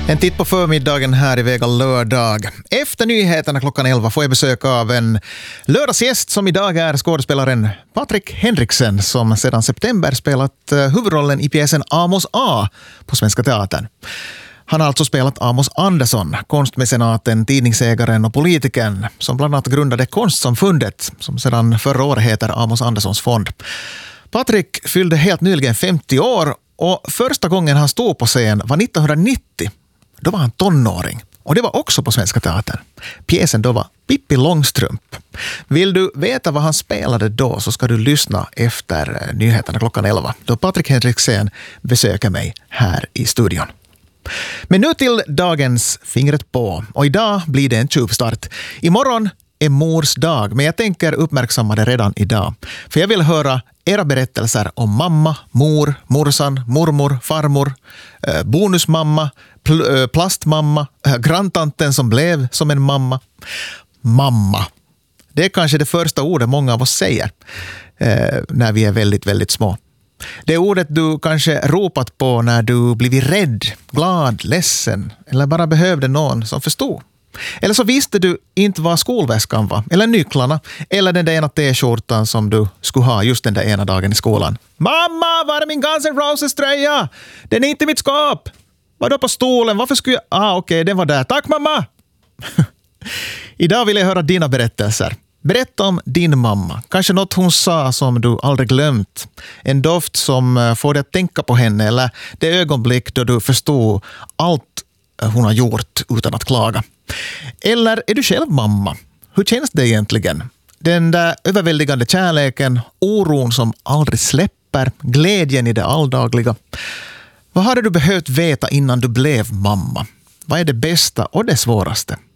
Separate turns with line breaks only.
En titt på förmiddagen här i Vega lördag. Efter nyheterna klockan 11 får jag besök av en lördagsgäst som idag är skådespelaren Patrik Henriksen som sedan september spelat huvudrollen i pjäsen Amos A på Svenska Teatern. Han har alltså spelat Amos Andersson, konstmecenaten, tidningsägaren och politikern som bland annat grundade Konstsamfundet som sedan förra året heter Amos Anderssons fond. Patrik fyllde helt nyligen 50 år och första gången han stod på scen var 1990. Då var han tonåring. Och det var också på Svenska Teatern. Pjäsen då var Pippi Långstrump. Vill du veta vad han spelade då så ska du lyssna efter nyheterna klockan 11. Då Patrik Henriksen besöker mig här i studion. Men nu till dagens Fingret på. Och idag blir det en tjuvstart. Imorgon är mors dag, men jag tänker uppmärksamma det redan idag. För jag vill höra era berättelser om mamma, mor, morsan, mormor, farmor, bonusmamma, plastmamma, granntanten som blev som en mamma. Mamma. Det är kanske det första ordet många av oss säger när vi är väldigt, väldigt små. Det är ordet du kanske ropat på när du blivit rädd, glad, ledsen eller bara behövde någon som förstod. Eller så visste du inte vad skolväskan var, eller nycklarna, eller den där ena t-skjortan som du skulle ha just den där ena dagen i skolan. Mamma, var är min Guns N' Roses-tröja? Den är inte i mitt skåp. Var då på stolen? Varför skulle jag... okej, den var där. Tack, mamma! Idag vill jag höra dina berättelser. Berätta om din mamma. Kanske något hon sa som du aldrig glömt. En doft som får dig att tänka på henne, eller det ögonblick då du förstod allt hon har gjort utan att klaga. Eller är du själv mamma? Hur känns det egentligen? Den där överväldigande kärleken, oron som aldrig släpper, glädjen i det alldagliga. Vad hade du behövt veta innan du blev mamma? Vad är det bästa och det svåraste?